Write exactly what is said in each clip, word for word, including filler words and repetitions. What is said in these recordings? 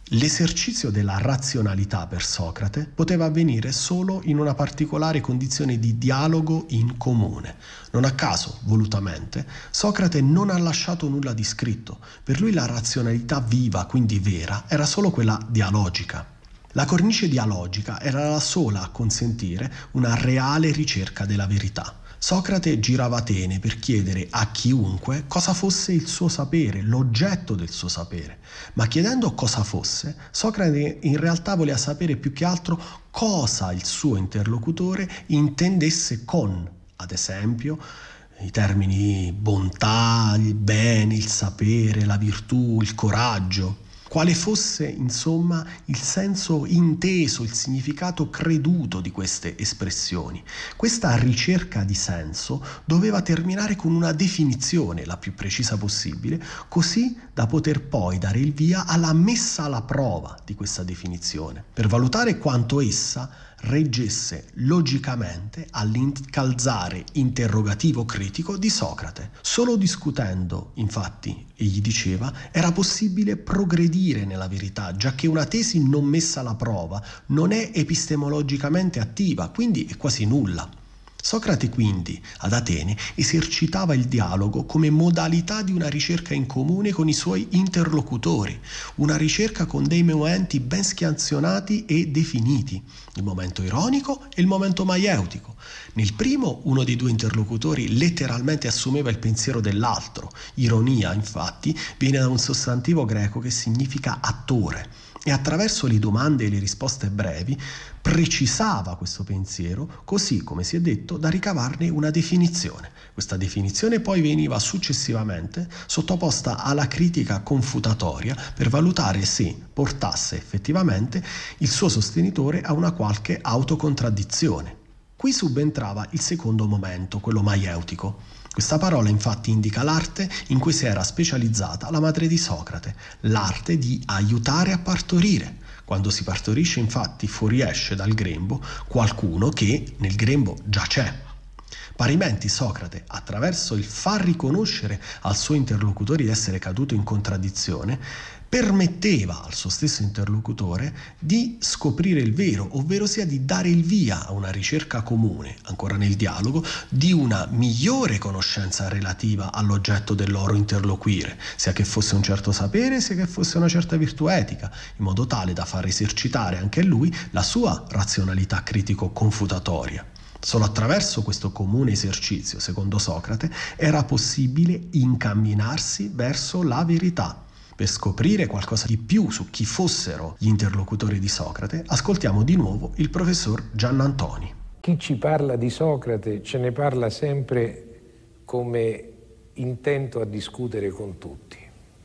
L'esercizio della razionalità per Socrate poteva avvenire solo in una particolare condizione di dialogo in comune. Non a caso, volutamente, Socrate non ha lasciato nulla di scritto. Per lui la razionalità viva, quindi vera, era solo quella dialogica. La cornice dialogica era la sola a consentire una reale ricerca della verità. Socrate girava Atene per chiedere a chiunque cosa fosse il suo sapere, l'oggetto del suo sapere. Ma chiedendo cosa fosse, Socrate in realtà voleva sapere più che altro cosa il suo interlocutore intendesse con, ad esempio, i termini bontà, il bene, il sapere, la virtù, il coraggio. Quale fosse, insomma, il senso inteso, il significato creduto di queste espressioni. Questa ricerca di senso doveva terminare con una definizione, la più precisa possibile, così da poter poi dare il via alla messa alla prova di questa definizione, per valutare quanto essa reggesse logicamente all'incalzare interrogativo critico di Socrate. Solo discutendo, infatti, egli diceva, era possibile progredire nella verità, giacché una tesi non messa alla prova non è epistemologicamente attiva, quindi è quasi nulla. Socrate quindi, ad Atene, esercitava il dialogo come modalità di una ricerca in comune con i suoi interlocutori, una ricerca con dei momenti ben scansionati e definiti, il momento ironico e il momento maieutico. Nel primo, uno dei due interlocutori letteralmente assumeva il pensiero dell'altro. Ironia, infatti, viene da un sostantivo greco che significa attore, e attraverso le domande e le risposte brevi precisava questo pensiero, così, come si è detto, da ricavarne una definizione. Questa definizione poi veniva successivamente sottoposta alla critica confutatoria per valutare se portasse effettivamente il suo sostenitore a una qualche autocontraddizione. Qui subentrava il secondo momento, quello maieutico. Questa parola infatti indica l'arte in cui si era specializzata la madre di Socrate, l'arte di aiutare a partorire. Quando si partorisce, infatti, fuoriesce dal grembo qualcuno che nel grembo già c'è. Parimenti Socrate, attraverso il far riconoscere al suo interlocutore di essere caduto in contraddizione, permetteva al suo stesso interlocutore di scoprire il vero, ovvero sia di dare il via a una ricerca comune, ancora nel dialogo, di una migliore conoscenza relativa all'oggetto del loro interloquire, sia che fosse un certo sapere, sia che fosse una certa virtù etica, in modo tale da far esercitare anche lui la sua razionalità critico-confutatoria. Solo attraverso questo comune esercizio, secondo Socrate, era possibile incamminarsi verso la verità. Per scoprire qualcosa di più su chi fossero gli interlocutori di Socrate, ascoltiamo di nuovo il professor Giannantoni. Chi ci parla di Socrate ce ne parla sempre come intento a discutere con tutti,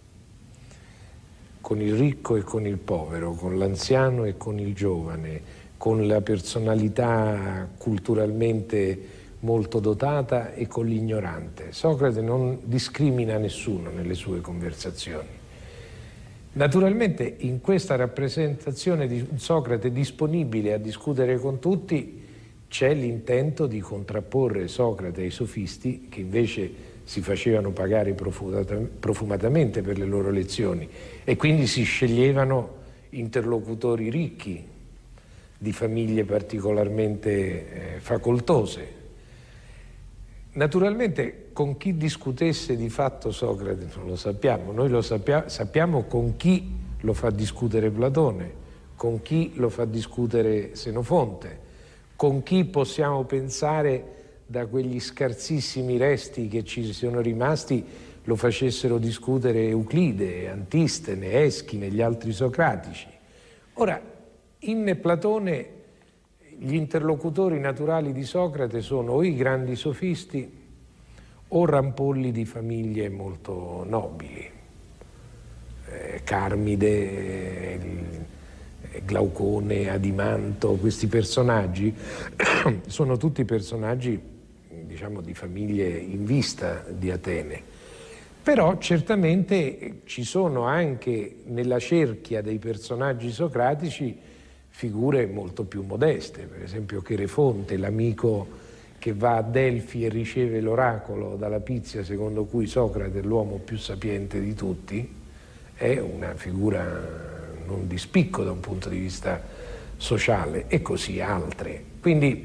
con il ricco e con il povero, con l'anziano e con il giovane, con la personalità culturalmente molto dotata e con l'ignorante. Socrate non discrimina nessuno nelle sue conversazioni. Naturalmente in questa rappresentazione di Socrate disponibile a discutere con tutti c'è l'intento di contrapporre Socrate ai sofisti, che invece si facevano pagare profumatamente per le loro lezioni e quindi si sceglievano interlocutori ricchi, di famiglie particolarmente eh, facoltose. Naturalmente con chi discutesse di fatto Socrate non lo sappiamo, noi lo sappia, sappiamo con chi lo fa discutere Platone, con chi lo fa discutere Senofonte, con chi possiamo pensare da quegli scarsissimi resti che ci sono rimasti lo facessero discutere Euclide, Antistene, Eschine e gli altri socratici. Ora, in Platone gli interlocutori naturali di Socrate sono o i grandi sofisti o rampolli di famiglie molto nobili, eh, Carmide, eh, Glaucone, Adimanto. Questi personaggi sono tutti personaggi, diciamo, di famiglie in vista di Atene. Però certamente ci sono anche nella cerchia dei personaggi socratici figure molto più modeste, per esempio Cherefonte, l'amico che va a Delfi e riceve l'oracolo dalla Pizia secondo cui Socrate è l'uomo più sapiente di tutti, è una figura non di spicco da un punto di vista sociale, e così altre. Quindi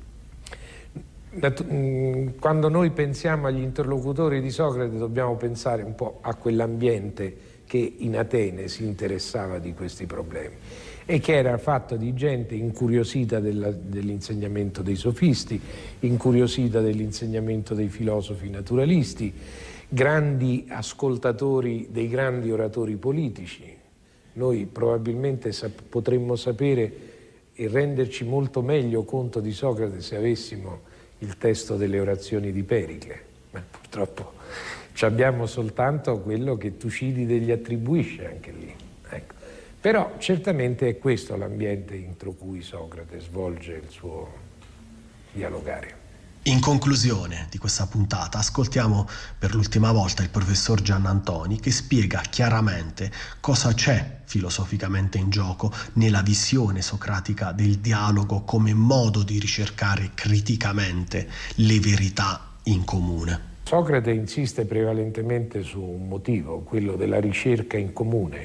quando noi pensiamo agli interlocutori di Socrate dobbiamo pensare un po' a quell'ambiente che in Atene si interessava di questi problemi e che era fatto di gente incuriosita dell'insegnamento dei sofisti, incuriosita dell'insegnamento dei filosofi naturalisti, grandi ascoltatori dei grandi oratori politici. Noi probabilmente sap- potremmo sapere e renderci molto meglio conto di Socrate se avessimo il testo delle orazioni di Pericle, ma purtroppo ci abbiamo soltanto quello che Tucidide gli attribuisce anche lì. Ecco. Però certamente è questo l'ambiente entro cui Socrate svolge il suo dialogare. In conclusione di questa puntata ascoltiamo per l'ultima volta il professor Giannantoni che spiega chiaramente cosa c'è filosoficamente in gioco nella visione socratica del dialogo come modo di ricercare criticamente le verità in comune. Socrate insiste prevalentemente su un motivo, quello della ricerca in comune,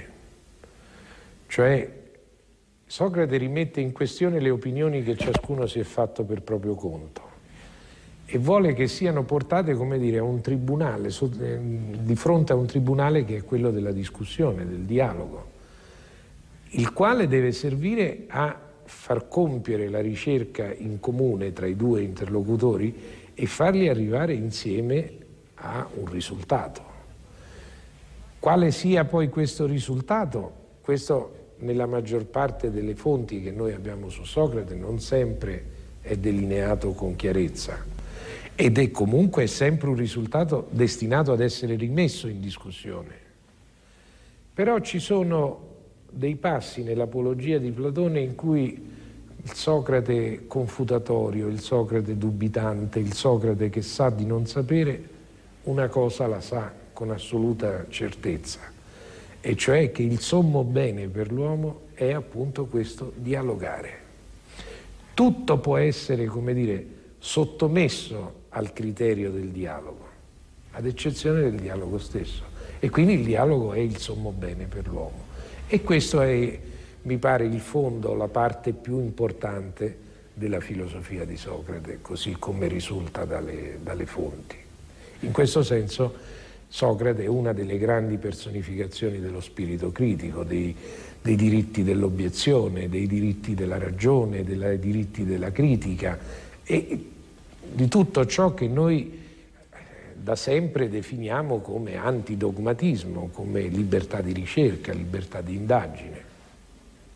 cioè Socrate rimette in questione le opinioni che ciascuno si è fatto per proprio conto e vuole che siano portate, come dire, a un tribunale, di fronte a un tribunale che è quello della discussione, del dialogo, il quale deve servire a far compiere la ricerca in comune tra i due interlocutori e farli arrivare insieme a un risultato. Quale sia poi questo risultato? Questo nella maggior parte delle fonti che noi abbiamo su Socrate non sempre è delineato con chiarezza. Ed è comunque sempre un risultato destinato ad essere rimesso in discussione. Però ci sono dei passi nell'Apologia di Platone in cui il Socrate confutatorio, il Socrate dubitante, il Socrate che sa di non sapere, una cosa la sa con assoluta certezza, e cioè che il sommo bene per l'uomo è appunto questo dialogare. Tutto può essere, come dire, sottomesso al criterio del dialogo, ad eccezione del dialogo stesso. E quindi il dialogo è il sommo bene per l'uomo. E questo è, mi pare, il fondo, la parte più importante della filosofia di Socrate, così come risulta dalle, dalle fonti. In questo senso Socrate è una delle grandi personificazioni dello spirito critico, dei, dei diritti dell'obiezione, dei diritti della ragione, dei diritti della critica e di tutto ciò che noi da sempre definiamo come antidogmatismo, come libertà di ricerca, libertà di indagine.